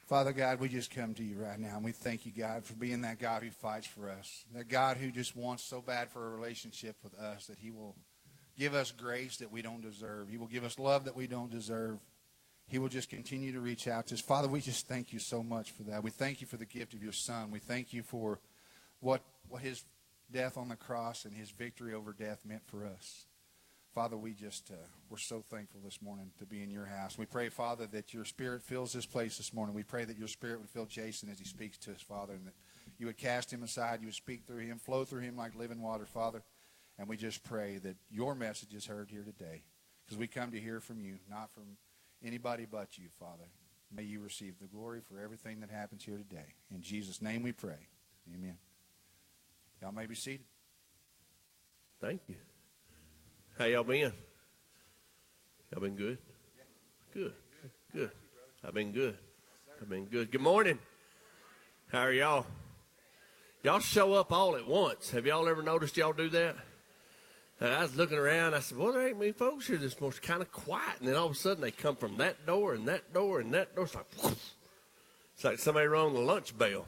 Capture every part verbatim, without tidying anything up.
Father God, we just come to you right now, and we thank you, God, for being that God who fights for us. That God who just wants so bad for a relationship with us that he will give us grace that we don't deserve. He will give us love that we don't deserve. He will just continue to reach out to us. Father, we just thank you so much for that. We thank you for the gift of your Son. We thank you for what, what his death on the cross and his victory over death meant for us. Father, we just, uh, we're so thankful this morning to be in your house. We pray, Father, that your Spirit fills this place this morning. We pray that your Spirit would fill Jason as he speaks to us, Father, and that you would cast him aside, you would speak through him, flow through him like living water, Father. And we just pray that your message is heard here today, because we come to hear from you, not from anybody but you, Father. May you receive the glory for everything that happens here today. In Jesus' name we pray. Amen. Y'all may be seated. Thank you. How y'all been? Y'all been good? Good. Good. I've been good. I've been good. Good morning. How are y'all? Y'all show up all at once. Have y'all ever noticed y'all do that? And I was looking around. I said, well, there ain't many folks here this morning. It's kind of quiet. And then all of a sudden they come from that door and that door and that door. It's like, whoosh. It's like somebody rung the lunch bell.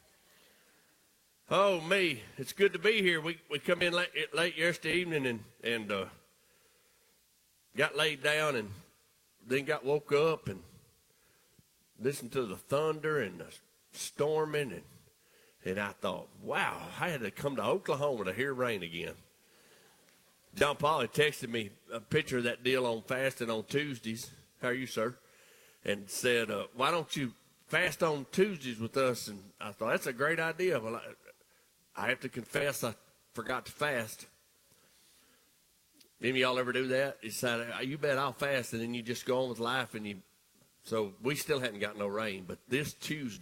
Oh, me. It's good to be here. We we come in late, late yesterday evening and, and uh, got laid down and then got woke up and listened to the thunder and the storming. And, and I thought, wow, I had to come to Oklahoma to hear rain again. John Paul had texted me a picture of that deal on fasting on Tuesdays. How are you, sir? And said, uh, why don't you fast on Tuesdays with us? And I thought, that's a great idea. Well, I, I have to confess I forgot to fast. Any of y'all ever do that? You say, you bet I'll fast, and then you just go on with life. And you. So we still hadn't got no rain, but this Tuesday,